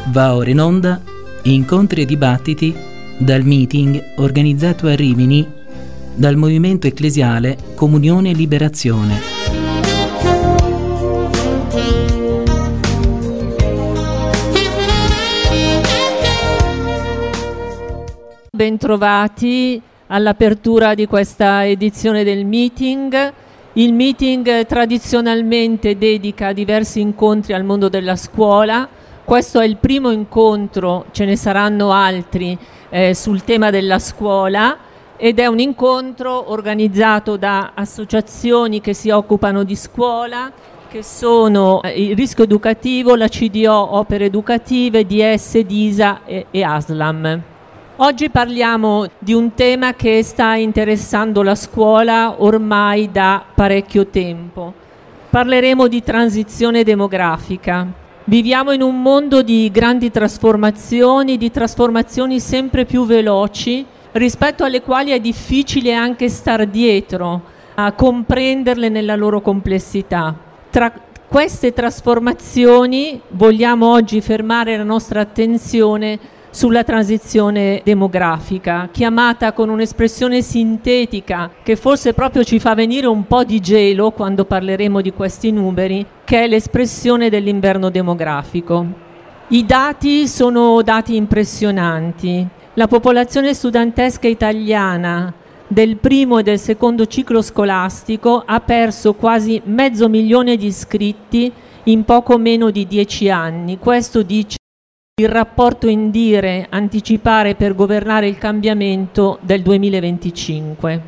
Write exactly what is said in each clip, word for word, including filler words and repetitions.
Va ora in onda incontri e dibattiti dal meeting organizzato a Rimini dal Movimento Ecclesiale Comunione e Liberazione. Bentrovati all'apertura di questa edizione del meeting. Il meeting tradizionalmente dedica diversi incontri al mondo della scuola. Questo è il primo incontro, ce ne saranno altri eh, sul tema della scuola, ed è un incontro organizzato da associazioni che si occupano di scuola, che sono il Rischio Educativo, la C D O Opere Educative, D S, DISA e, e ASLAM. Oggi parliamo di un tema che sta interessando la scuola ormai da parecchio tempo. Parleremo di transizione demografica. Viviamo in un mondo di grandi trasformazioni, di trasformazioni sempre più veloci, rispetto alle quali è difficile anche star dietro, a comprenderle nella loro complessità. Tra queste trasformazioni vogliamo oggi fermare la nostra attenzione sulla transizione demografica, chiamata con un'espressione sintetica che forse proprio ci fa venire un po' di gelo quando parleremo di questi numeri, che è l'espressione dell'inverno demografico. I dati sono dati impressionanti. La popolazione studentesca italiana del primo e del secondo ciclo scolastico ha perso quasi mezzo milione di iscritti in poco meno di dieci anni. Questo dice il rapporto Indire Anticipare per governare il cambiamento del duemilaventicinque.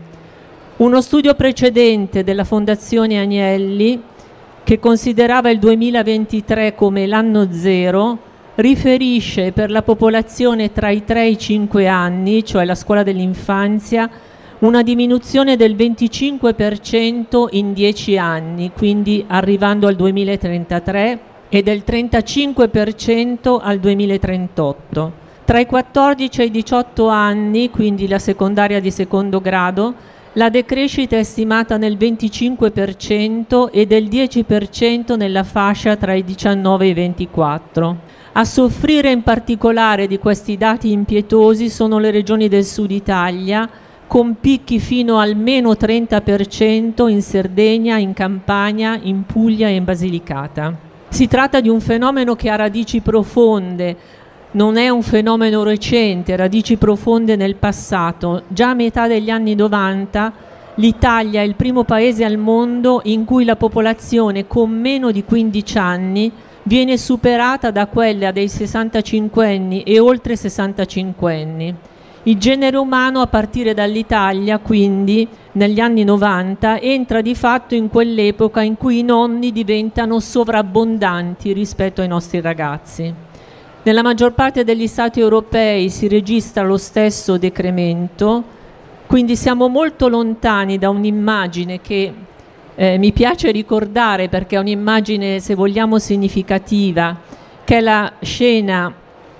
Uno studio precedente della Fondazione Agnelli, che considerava il duemilaventitré come l'anno zero, riferisce per la popolazione tra i tre e i cinque anni, cioè la scuola dell'infanzia, una diminuzione del venticinque per cento in dieci anni, quindi arrivando al duemilatrentatré, e del trentacinque per cento al duemilatrentotto. Tra i quattordici e i diciotto anni, quindi la secondaria di secondo grado, la decrescita è stimata nel venticinque per cento e del dieci per cento nella fascia tra i diciannove e i ventiquattro. A soffrire in particolare di questi dati impietosi sono le regioni del sud Italia, con picchi fino al meno trenta per cento in Sardegna, in Campania, in Puglia e in Basilicata. Si tratta di un fenomeno che ha radici profonde, non è un fenomeno recente, radici profonde nel passato. Già a metà degli anni novanta l'Italia è il primo paese al mondo in cui la popolazione con meno di quindici anni viene superata da quella dei sessantacinquenni e oltre sessantacinquenni. Il genere umano, a partire dall'Italia, quindi, negli anni novanta, entra di fatto in quell'epoca in cui i nonni diventano sovrabbondanti rispetto ai nostri ragazzi. Nella maggior parte degli stati europei si registra lo stesso decremento, quindi siamo molto lontani da un'immagine che eh, mi piace ricordare perché è un'immagine, se vogliamo, significativa, che è la scena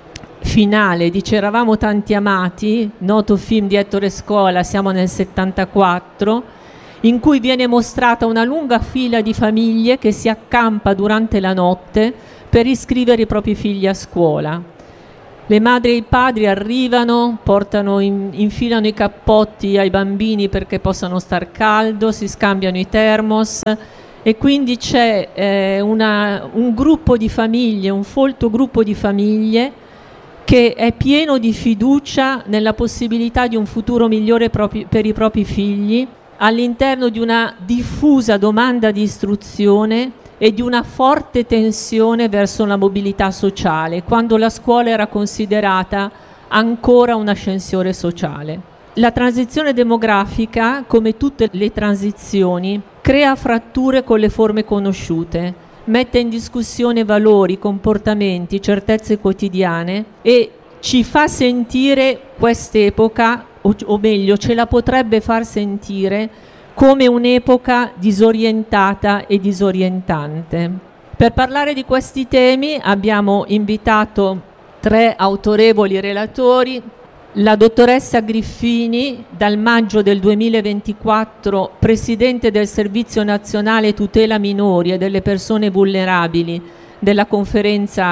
finale di C'eravamo tanti amati, noto film di Ettore Scola, siamo nel settantaquattro, in cui viene mostrata una lunga fila di famiglie che si accampa durante la notte per iscrivere i propri figli a scuola. Le madri e i padri arrivano, portano in, infilano i cappotti ai bambini perché possano star caldo, si scambiano i termos e quindi c'è eh, una, un gruppo di famiglie, un folto gruppo di famiglie che è pieno di fiducia nella possibilità di un futuro migliore propri, per i propri figli, all'interno di una diffusa domanda di istruzione e di una forte tensione verso la mobilità sociale, quando la scuola era considerata ancora un ascensore sociale. La transizione demografica, come tutte le transizioni, crea fratture con le forme conosciute, mette in discussione valori, comportamenti, certezze quotidiane e ci fa sentire quest'epoca, o, o meglio, ce la potrebbe far sentire come un'epoca disorientata e disorientante. Per parlare di questi temi abbiamo invitato tre autorevoli relatori, La dottoressa Griffini, dal maggio del duemilaventiquattro presidente del Servizio Nazionale Tutela Minori e delle Persone Vulnerabili della Conferenza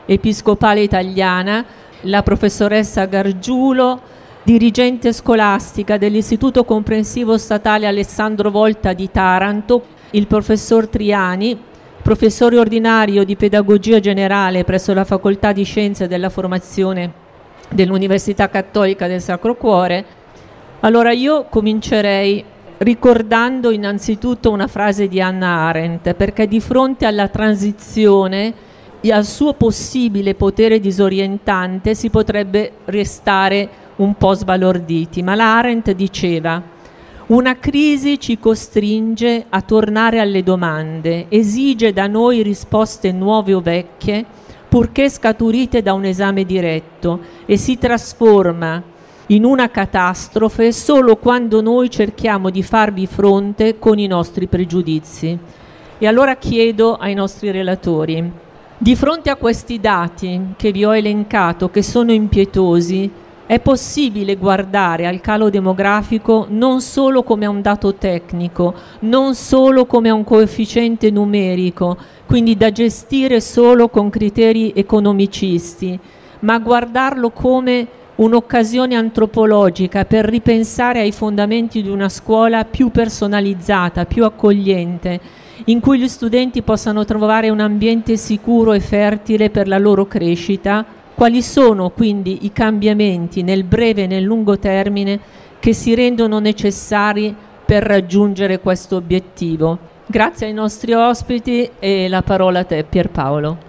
episcopale italiana, la professoressa Gargiulo, dirigente scolastica dell'Istituto Comprensivo Statale Alessandro Volta di Taranto, il professor Triani, professore ordinario di Pedagogia Generale presso la Facoltà di Scienze della Formazione dell'Università Cattolica del Sacro Cuore. Allora io comincerei ricordando innanzitutto una frase di Hannah Arendt, perché di fronte alla transizione e al suo possibile potere disorientante si potrebbe restare un po' sbalorditi, ma la Arendt diceva: una crisi ci costringe a tornare alle domande, esige da noi risposte nuove o vecchie, purché scaturite da un esame diretto, e si trasforma in una catastrofe solo quando noi cerchiamo di farvi fronte con i nostri pregiudizi. E allora chiedo ai nostri relatori, di fronte a questi dati che vi ho elencato, che sono impietosi, è possibile guardare al calo demografico non solo come a un dato tecnico, non solo come a un coefficiente numerico, quindi da gestire solo con criteri economicisti, ma guardarlo come un'occasione antropologica per ripensare ai fondamenti di una scuola più personalizzata, più accogliente, in cui gli studenti possano trovare un ambiente sicuro e fertile per la loro crescita. Quali sono quindi i cambiamenti nel breve e nel lungo termine che si rendono necessari per raggiungere questo obiettivo? Grazie ai nostri ospiti e la parola a te, Pierpaolo.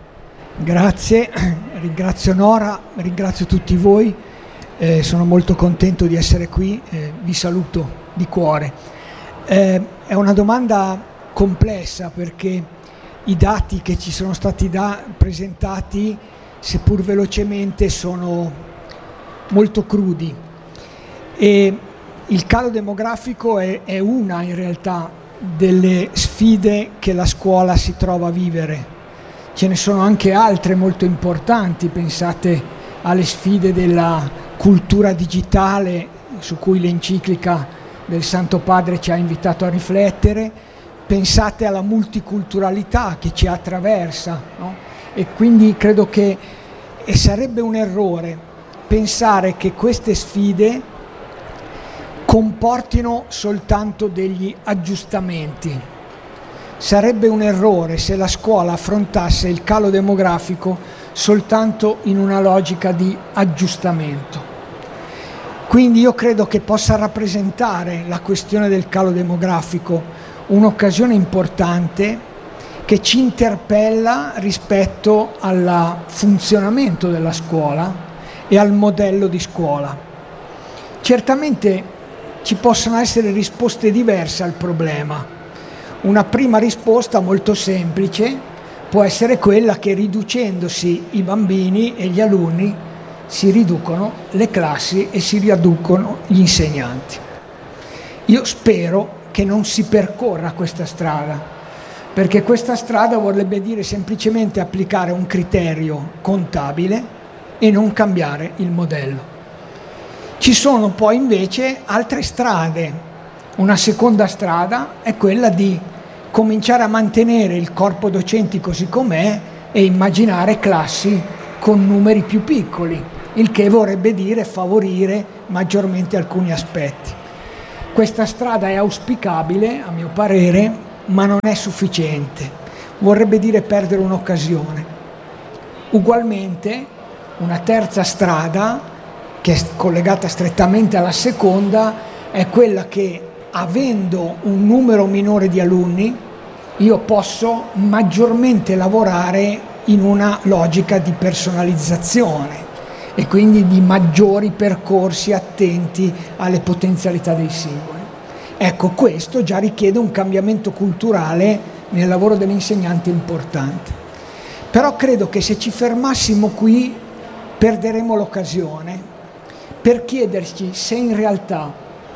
Grazie, ringrazio Nora, ringrazio tutti voi, eh, sono molto contento di essere qui, eh, vi saluto di cuore. Eh, è una domanda complessa perché i dati che ci sono stati da, presentati, seppur velocemente, sono molto crudi e il calo demografico è, è una in realtà delle sfide che la scuola si trova a vivere. Ce ne sono anche altre molto importanti, pensate alle sfide della cultura digitale su cui l'enciclica del Santo Padre ci ha invitato a riflettere, pensate alla multiculturalità che ci attraversa, no? E quindi credo che e sarebbe un errore pensare che queste sfide comportino soltanto degli aggiustamenti. Sarebbe un errore se la scuola affrontasse il calo demografico soltanto in una logica di aggiustamento. Quindi io credo che possa rappresentare la questione del calo demografico un'occasione importante che ci interpella rispetto al funzionamento della scuola e al modello di scuola. Certamente ci possono essere risposte diverse al problema. Una prima risposta molto semplice può essere quella che riducendosi i bambini e gli alunni si riducono le classi e si riducono gli insegnanti. Io spero che non si percorra questa strada, perché questa strada vorrebbe dire semplicemente applicare un criterio contabile e non cambiare il modello. Ci sono poi invece altre strade. Una seconda strada è quella di cominciare a mantenere il corpo docenti così com'è e immaginare classi con numeri più piccoli, il che vorrebbe dire favorire maggiormente alcuni aspetti. Questa strada è auspicabile, a mio parere, ma non è sufficiente, vorrebbe dire perdere un'occasione. Ugualmente, una terza strada, che è collegata strettamente alla seconda, è quella che, avendo un numero minore di alunni, io posso maggiormente lavorare in una logica di personalizzazione e quindi di maggiori percorsi attenti alle potenzialità dei singoli. Ecco, questo già richiede un cambiamento culturale nel lavoro dell'insegnante importante. Però credo che se ci fermassimo qui perderemo l'occasione per chiederci se in realtà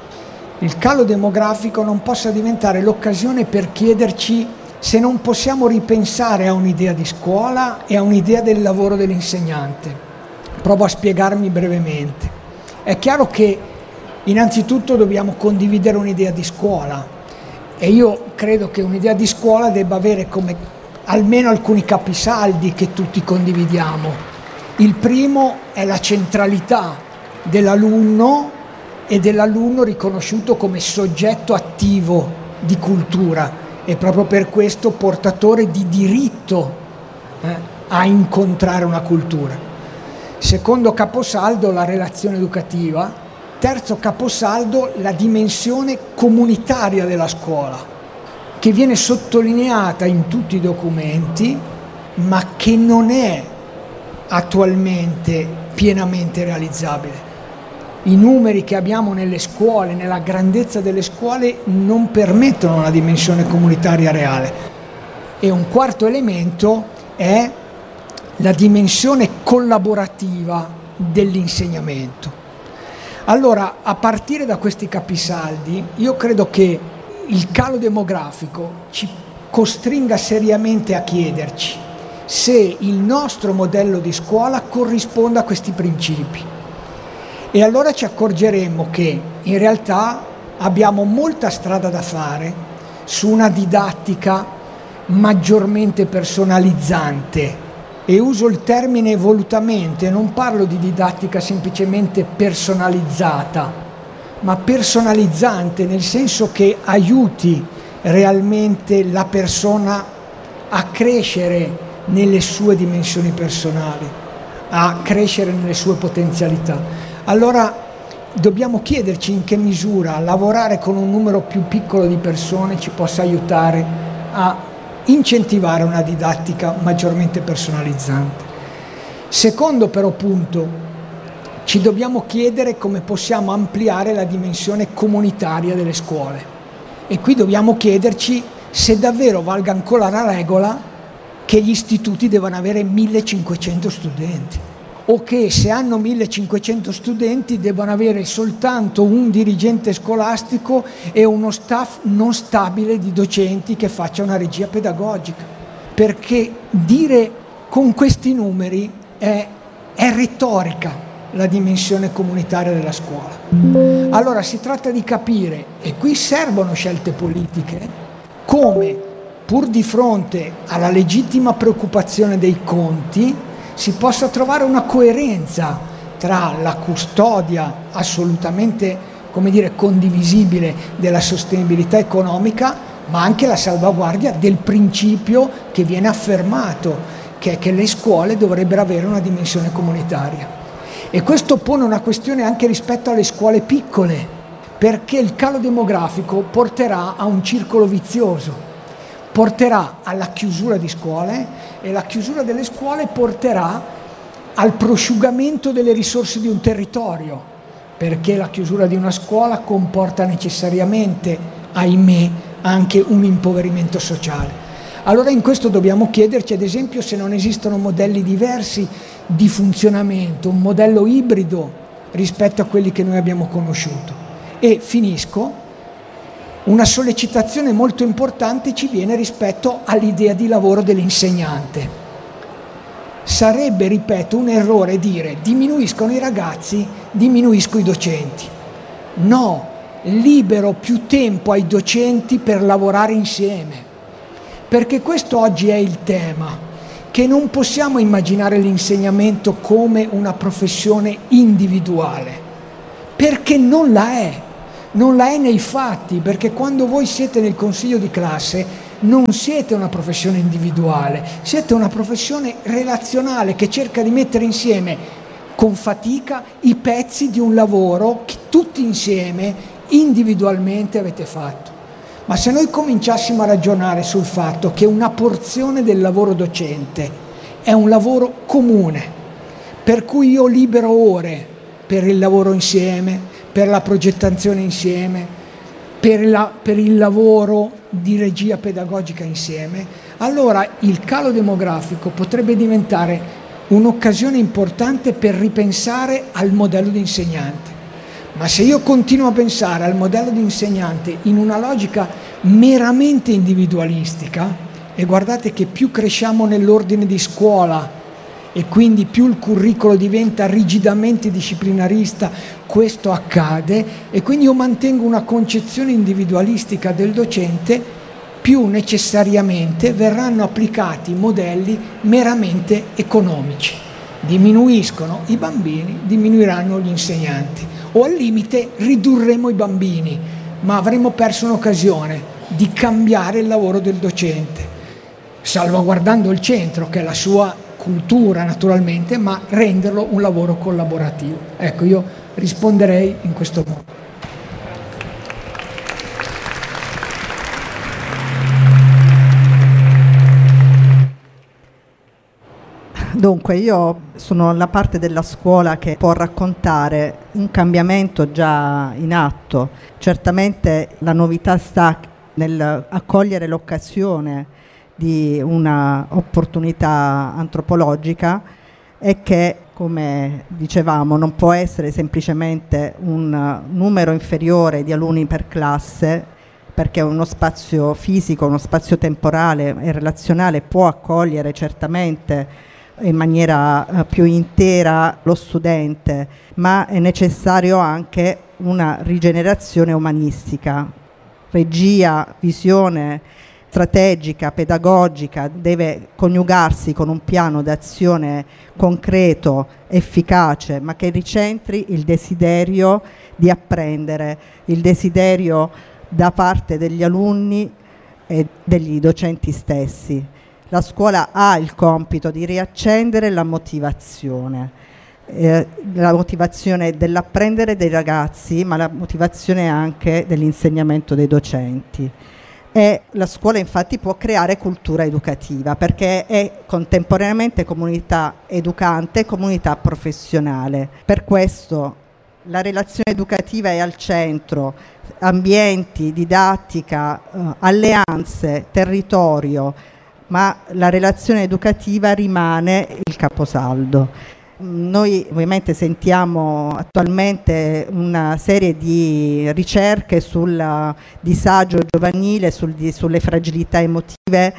il calo demografico non possa diventare l'occasione per chiederci se non possiamo ripensare a un'idea di scuola e a un'idea del lavoro dell'insegnante. Provo a spiegarmi brevemente. È chiaro che innanzitutto dobbiamo condividere un'idea di scuola e io credo che un'idea di scuola debba avere come almeno alcuni capisaldi che tutti condividiamo. Il primo è la centralità dell'alunno e dell'alunno riconosciuto come soggetto attivo di cultura e proprio per questo portatore di diritto eh, a incontrare una cultura. Secondo caposaldo, la relazione educativa. Terzo caposaldo, la dimensione comunitaria della scuola, che viene sottolineata in tutti i documenti, ma che non è attualmente pienamente realizzabile. I numeri che abbiamo nelle scuole, nella grandezza delle scuole, non permettono una dimensione comunitaria reale. E un quarto elemento è la dimensione collaborativa dell'insegnamento. Allora, a partire da questi capisaldi, io credo che il calo demografico ci costringa seriamente a chiederci se il nostro modello di scuola corrisponda a questi principi. E allora ci accorgeremo che in realtà abbiamo molta strada da fare su una didattica maggiormente personalizzante. E uso il termine volutamente, non parlo di didattica semplicemente personalizzata, ma personalizzante nel senso che aiuti realmente la persona a crescere nelle sue dimensioni personali, a crescere nelle sue potenzialità. Allora dobbiamo chiederci in che misura lavorare con un numero più piccolo di persone ci possa aiutare a incentivare una didattica maggiormente personalizzante. Secondo però punto, ci dobbiamo chiedere come possiamo ampliare la dimensione comunitaria delle scuole e qui dobbiamo chiederci se davvero valga ancora la regola che gli istituti devono avere millecinquecento studenti o che se hanno millecinquecento studenti debbano avere soltanto un dirigente scolastico e uno staff non stabile di docenti che faccia una regia pedagogica, perché dire con questi numeri è, è retorica la dimensione comunitaria della scuola. Allora si tratta di capire, e qui servono scelte politiche, come pur di fronte alla legittima preoccupazione dei conti si possa trovare una coerenza tra la custodia assolutamente, come dire, condivisibile della sostenibilità economica, ma anche la salvaguardia del principio che viene affermato, che è che le scuole dovrebbero avere una dimensione comunitaria. E questo pone una questione anche rispetto alle scuole piccole, perché il calo demografico porterà a un circolo vizioso. Porterà alla chiusura di scuole e la chiusura delle scuole porterà al prosciugamento delle risorse di un territorio, perché la chiusura di una scuola comporta necessariamente, ahimè, anche un impoverimento sociale. Allora in questo dobbiamo chiederci, ad esempio, se non esistono modelli diversi di funzionamento, un modello ibrido rispetto a quelli che noi abbiamo conosciuto. E finisco. Una sollecitazione molto importante ci viene rispetto all'idea di lavoro dell'insegnante. Sarebbe, ripeto, un errore dire diminuiscono i ragazzi, diminuisco i docenti. No, libero più tempo ai docenti per lavorare insieme. Perché questo oggi è il tema, che non possiamo immaginare l'insegnamento come una professione individuale, perché non la è. Non la è nei fatti, perché quando voi siete nel consiglio di classe non siete una professione individuale, siete una professione relazionale che cerca di mettere insieme con fatica i pezzi di un lavoro che tutti insieme, individualmente avete fatto. Ma se noi cominciassimo a ragionare sul fatto che una porzione del lavoro docente è un lavoro comune, per cui io libero ore per il lavoro insieme, per la progettazione insieme, per, la, per il lavoro di regia pedagogica insieme, allora il calo demografico potrebbe diventare un'occasione importante per ripensare al modello di insegnante. Ma se io continuo a pensare al modello di insegnante in una logica meramente individualistica, e guardate che più cresciamo nell'ordine di scuola e quindi più il curriculum diventa rigidamente disciplinarista, questo accade, e quindi io mantengo una concezione individualistica del docente, più necessariamente verranno applicati modelli meramente economici. Diminuiscono i bambini, diminuiranno gli insegnanti, o al limite ridurremo i bambini, ma avremo perso un'occasione di cambiare il lavoro del docente, salvaguardando il centro, che è la sua cultura naturalmente, ma renderlo un lavoro collaborativo. Ecco, io risponderei in questo modo. Dunque, io sono la parte della scuola che può raccontare un cambiamento già in atto. Certamente la novità sta nel accogliere l'occasione di una opportunità antropologica e che, come dicevamo, non può essere semplicemente un numero inferiore di alunni per classe, perché uno spazio fisico, uno spazio temporale e relazionale può accogliere certamente in maniera uh, più intera lo studente, ma è necessario anche una rigenerazione umanistica. Regia, visione strategica, pedagogica deve coniugarsi con un piano d'azione concreto, efficace, ma che ricentri il desiderio di apprendere, il desiderio da parte degli alunni e degli docenti stessi. La scuola ha il compito di riaccendere la motivazione, eh, la motivazione dell'apprendere dei ragazzi, ma la motivazione anche dell'insegnamento dei docenti. E la scuola infatti può creare cultura educativa, perché è contemporaneamente comunità educante e comunità professionale. Per questo la relazione educativa è al centro, ambienti, didattica, eh, alleanze, territorio, ma la relazione educativa rimane il caposaldo. Noi ovviamente sentiamo attualmente una serie di ricerche sul disagio giovanile, sul, di, sulle fragilità emotive,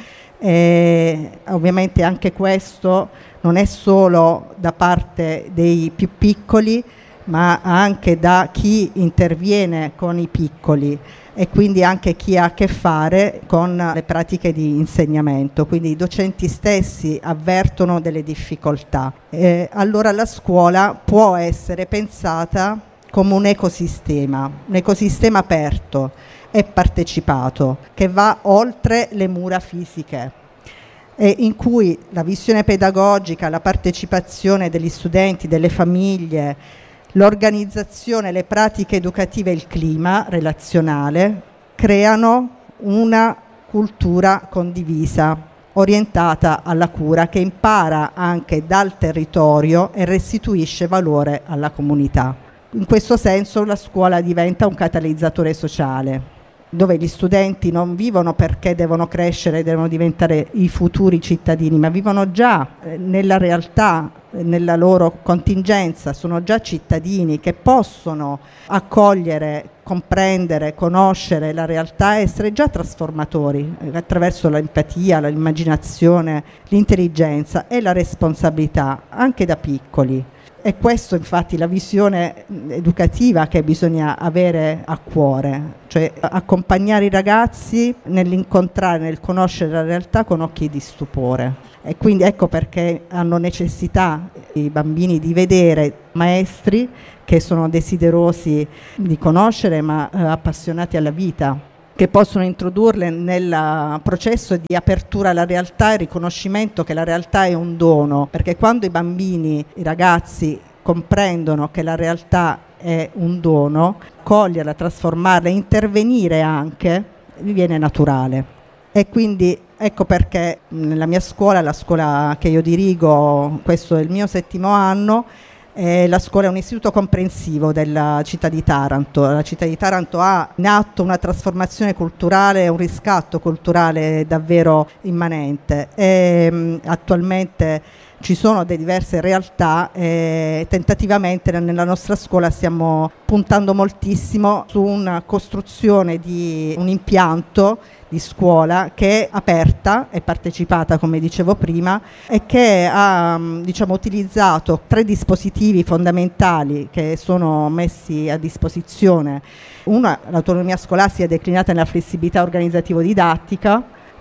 e ovviamente anche questo non è solo da parte dei più piccoli, ma anche da chi interviene con i piccoli e quindi anche chi ha a che fare con le pratiche di insegnamento, quindi i docenti stessi avvertono delle difficoltà. Eh, allora la scuola può essere pensata come un ecosistema, un ecosistema aperto e partecipato, che va oltre le mura fisiche, e in cui la visione pedagogica, la partecipazione degli studenti, delle famiglie, l'organizzazione, le pratiche educative e il clima relazionale creano una cultura condivisa, orientata alla cura, che impara anche dal territorio e restituisce valore alla comunità. In questo senso la scuola diventa un catalizzatore sociale, dove gli studenti non vivono perché devono crescere, devono diventare i futuri cittadini, ma vivono già eh, nella realtà, nella loro contingenza, sono già cittadini che possono accogliere, comprendere, conoscere la realtà e essere già trasformatori eh, attraverso l'empatia, l'immaginazione, l'intelligenza e la responsabilità, anche da piccoli. È questo infatti la visione educativa che bisogna avere a cuore, cioè accompagnare i ragazzi nell'incontrare, nel conoscere la realtà con occhi di stupore. E quindi ecco perché hanno necessità i bambini di vedere maestri che sono desiderosi di conoscere ma eh, appassionati alla vita, che possono introdurle nel processo di apertura alla realtà e riconoscimento che la realtà è un dono, perché quando i bambini, i ragazzi comprendono che la realtà è un dono, coglierla, trasformarla, intervenire anche, diviene naturale. E quindi ecco perché nella mia scuola, la scuola che io dirigo, questo è il mio settimo anno, Eh, la scuola è un istituto comprensivo della città di Taranto. La città di Taranto ha in atto una trasformazione culturale, un riscatto culturale davvero immanente. E, mh, attualmente ci sono delle diverse realtà e tentativamente nella nostra scuola stiamo puntando moltissimo su una costruzione di un impianto di scuola che è aperta e partecipata, come dicevo prima, e che ha diciamo, utilizzato tre dispositivi fondamentali che sono messi a disposizione. Una, l'autonomia scolastica declinata nella flessibilità organizzativo-didattica,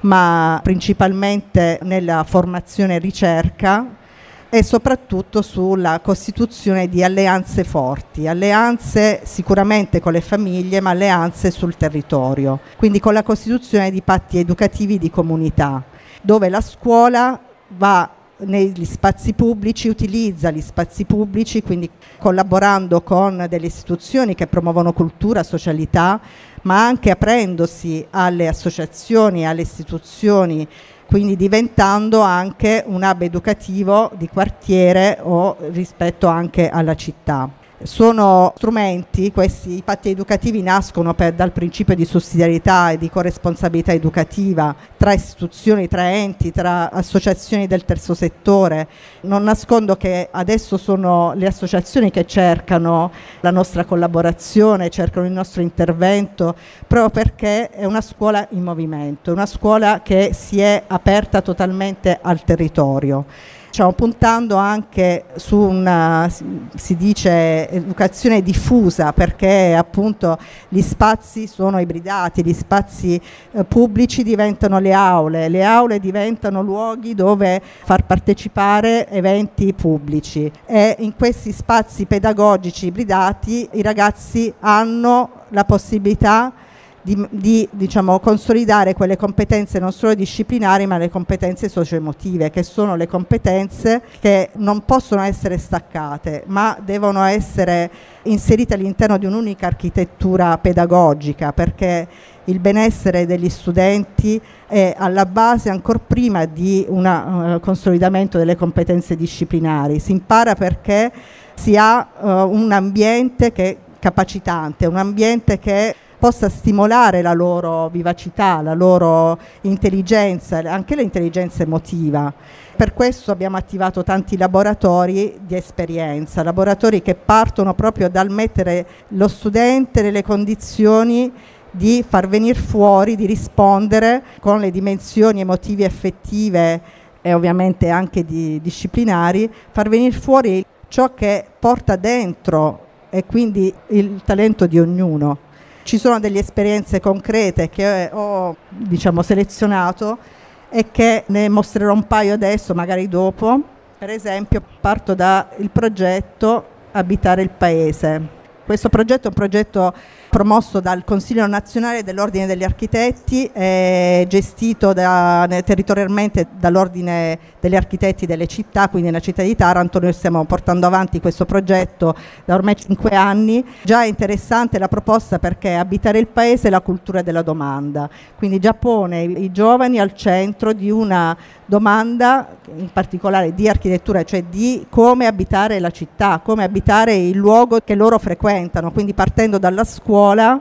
ma principalmente nella formazione e ricerca e soprattutto sulla costituzione di alleanze forti, alleanze sicuramente con le famiglie, ma alleanze sul territorio, quindi con la costituzione di patti educativi di comunità, dove la scuola va negli spazi pubblici, utilizza gli spazi pubblici, quindi collaborando con delle istituzioni che promuovono cultura, socialità, ma anche aprendosi alle associazioni, alle istituzioni, quindi diventando anche un hub educativo di quartiere o rispetto anche alla città. Sono strumenti, questi patti educativi nascono per, dal principio di sussidiarietà e di corresponsabilità educativa tra istituzioni, tra enti, tra associazioni del terzo settore. Non nascondo che adesso sono le associazioni che cercano la nostra collaborazione, cercano il nostro intervento, proprio perché è una scuola in movimento, è una scuola che si è aperta totalmente al territorio. Stiamo puntando anche su una, si dice, educazione diffusa, perché appunto gli spazi sono ibridati, gli spazi eh, pubblici diventano le aule, le aule diventano luoghi dove far partecipare eventi pubblici e in questi spazi pedagogici ibridati i ragazzi hanno la possibilità di, di diciamo, consolidare quelle competenze non solo disciplinari ma le competenze socio-emotive, che sono le competenze che non possono essere staccate ma devono essere inserite all'interno di un'unica architettura pedagogica, perché il benessere degli studenti è alla base ancor prima di un uh, consolidamento delle competenze disciplinari. Si impara perché si ha uh, un ambiente che è capacitante, un ambiente che possa stimolare la loro vivacità, la loro intelligenza, anche l'intelligenza emotiva. Per questo abbiamo attivato tanti laboratori di esperienza, laboratori che partono proprio dal mettere lo studente nelle condizioni di far venire fuori, di rispondere con le dimensioni emotive, affettive e ovviamente anche di, disciplinari, far venire fuori ciò che porta dentro e quindi il talento di ognuno. Ci sono delle esperienze concrete che ho diciamo, selezionato e che ne mostrerò un paio adesso, magari dopo. Per esempio parto dal progetto Abitare il Paese. Questo progetto è un progetto promosso dal Consiglio Nazionale dell'Ordine degli Architetti e gestito da, territorialmente dall'Ordine degli Architetti delle città, quindi nella città di Taranto. Noi stiamo portando avanti questo progetto da ormai cinque anni. Già è interessante la proposta perché Abitare il Paese è la cultura della domanda, quindi già pone i giovani al centro di una domanda in particolare di architettura, cioè di come abitare la città, come abitare il luogo che loro frequentano, quindi partendo dalla scuola,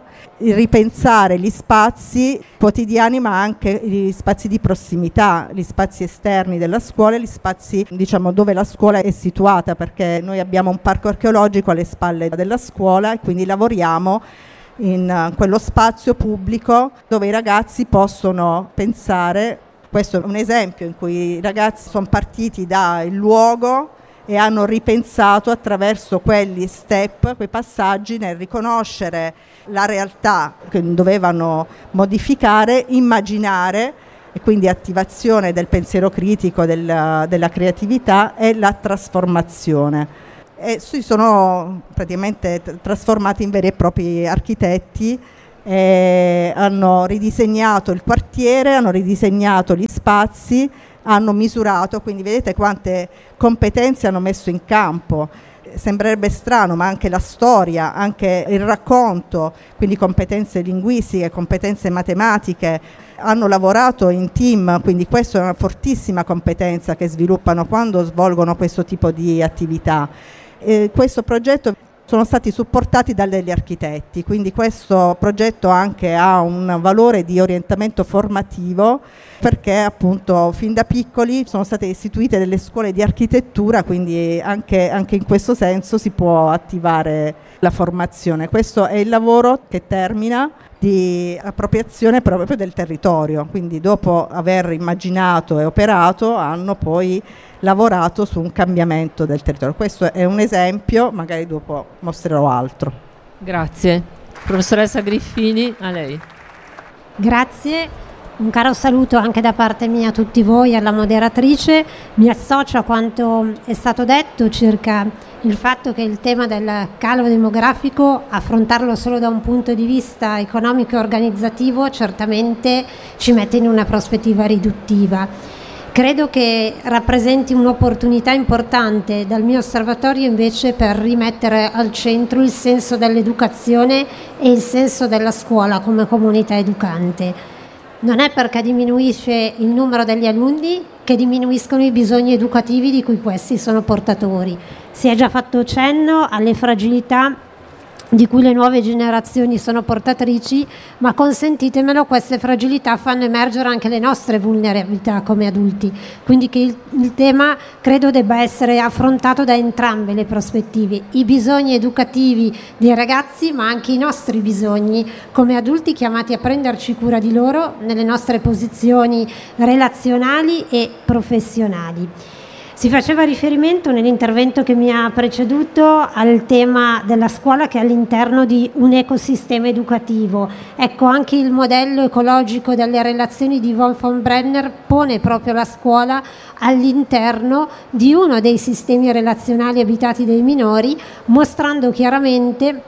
ripensare gli spazi quotidiani ma anche gli spazi di prossimità, gli spazi esterni della scuola e gli spazi diciamo dove la scuola è situata, perché noi abbiamo un parco archeologico alle spalle della scuola e quindi lavoriamo in uh, quello spazio pubblico dove i ragazzi possono pensare. Questo è un esempio in cui i ragazzi sono partiti dal luogo e hanno ripensato attraverso quegli step, quei passaggi nel riconoscere la realtà che dovevano modificare, immaginare, e quindi attivazione del pensiero critico, della, della creatività e la trasformazione. E si sono praticamente trasformati in veri e propri architetti. Eh, hanno ridisegnato il quartiere, hanno ridisegnato gli spazi, hanno misurato, quindi vedete quante competenze hanno messo in campo. Sembrerebbe strano, ma anche la storia, anche il racconto, quindi competenze linguistiche, competenze matematiche, hanno lavorato in team, quindi questa è una fortissima competenza che sviluppano quando svolgono questo tipo di attività. Eh, questo progetto sono stati supportati dagli architetti, quindi questo progetto anche ha un valore di orientamento formativo, perché appunto fin da piccoli sono state istituite delle scuole di architettura, quindi anche, anche in questo senso si può attivare la formazione. Questo è il lavoro che termina di appropriazione proprio del territorio, quindi dopo aver immaginato e operato hanno poi lavorato su un cambiamento del territorio. Questo è un esempio, magari dopo mostrerò altro. Grazie. Professoressa Griffini, a lei. Grazie. Un caro saluto anche da parte mia a tutti voi, alla moderatrice. Mi associo a quanto è stato detto circa il fatto che il tema del calo demografico, affrontarlo solo da un punto di vista economico e organizzativo, certamente ci mette in una prospettiva riduttiva. Credo che rappresenti un'opportunità importante dal mio osservatorio invece per rimettere al centro il senso dell'educazione e il senso della scuola come comunità educante. Non è perché diminuisce il numero degli alunni che diminuiscono i bisogni educativi di cui questi sono portatori. Si è già fatto cenno alle fragilità di cui le nuove generazioni sono portatrici, ma consentitemelo, queste fragilità fanno emergere anche le nostre vulnerabilità come adulti, quindi che il, il tema credo debba essere affrontato da entrambe le prospettive, i bisogni educativi dei ragazzi ma anche i nostri bisogni come adulti chiamati a prenderci cura di loro nelle nostre posizioni relazionali e professionali. Si faceva riferimento nell'intervento che mi ha preceduto al tema della scuola che è all'interno di un ecosistema educativo. Ecco, anche il modello ecologico delle relazioni di von von Brenner pone proprio la scuola all'interno di uno dei sistemi relazionali abitati dai minori, mostrando chiaramente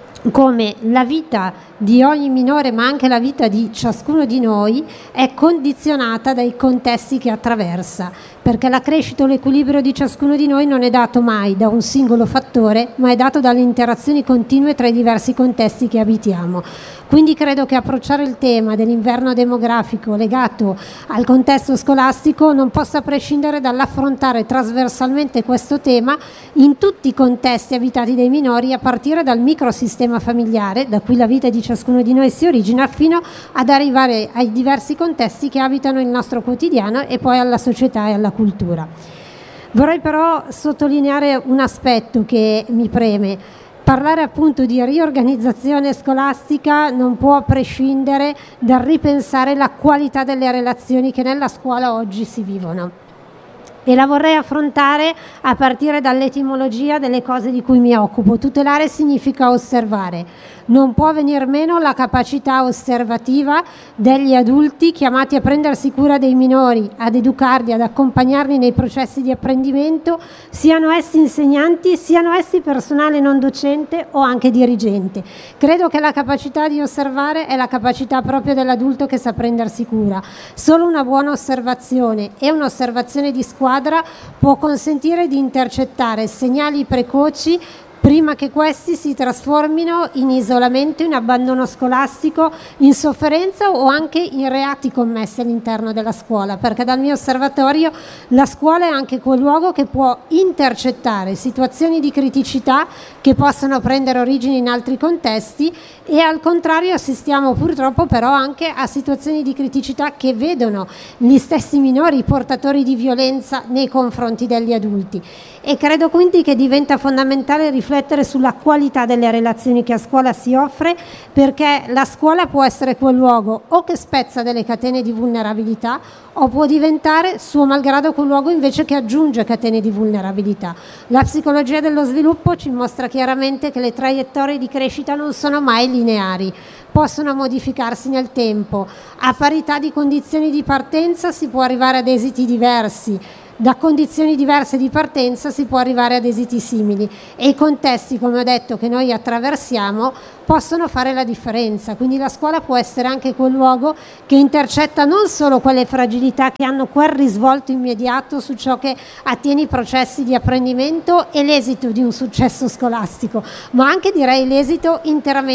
come la vita di ogni minore, ma anche la vita di ciascuno di noi, è condizionata dai contesti che attraversa, perché la crescita o l'equilibrio di ciascuno di noi non è dato mai da un singolo fattore, ma è dato dalle interazioni continue tra i diversi contesti che abitiamo. Quindi credo che approcciare il tema dell'inverno demografico legato al contesto scolastico non possa prescindere dall'affrontare trasversalmente questo tema in tutti i contesti abitati dai minori, a partire dal microsistema familiare, da cui la vita di ciascuno di noi si origina, fino ad arrivare ai diversi contesti che abitano il nostro quotidiano e poi alla società e alla cultura. Vorrei però sottolineare un aspetto che mi preme. Parlare appunto di riorganizzazione scolastica non può prescindere dal ripensare la qualità delle relazioni che nella scuola oggi si vivono. E la vorrei affrontare a partire dall'etimologia delle cose di cui mi occupo. Tutelare significa osservare. Non può venir meno la capacità osservativa degli adulti chiamati a prendersi cura dei minori, ad educarli, ad accompagnarli nei processi di apprendimento, siano essi insegnanti, siano essi personale non docente o anche dirigente. Credo che la capacità di osservare è la capacità proprio dell'adulto che sa prendersi cura. Solo una buona osservazione e un'osservazione di squadra può consentire di intercettare segnali precoci prima che questi si trasformino in isolamento, in abbandono scolastico, in sofferenza o anche in reati commessi all'interno della scuola, perché dal mio osservatorio la scuola è anche quel luogo che può intercettare situazioni di criticità che possono prendere origine in altri contesti, e al contrario assistiamo purtroppo però anche a situazioni di criticità che vedono gli stessi minori portatori di violenza nei confronti degli adulti. E credo quindi che diventa fondamentale riflettere sulla qualità delle relazioni che a scuola si offre, perché la scuola può essere quel luogo o che spezza delle catene di vulnerabilità, o può diventare suo malgrado quel luogo invece che aggiunge catene di vulnerabilità. La psicologia dello sviluppo ci mostra chiaramente che le traiettorie di crescita non sono mai lineari, possono modificarsi nel tempo. A parità di condizioni di partenza si può arrivare ad esiti diversi. Da condizioni diverse di partenza si può arrivare ad esiti simili, e i contesti, come ho detto, che noi attraversiamo possono fare la differenza. Quindi la scuola può essere anche quel luogo che intercetta non solo quelle fragilità che hanno quel risvolto immediato su ciò che attiene i processi di apprendimento e l'esito di un successo scolastico, ma anche, direi, l'esito interamente